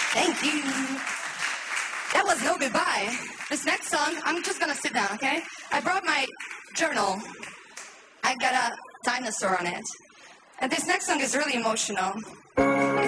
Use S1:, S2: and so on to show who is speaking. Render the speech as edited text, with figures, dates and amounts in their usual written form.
S1: Thank you. That was no goodbye. This next song, I'm just gonna sit down, okay? I brought my journal. I got a dinosaur on it. And this next song is really emotional.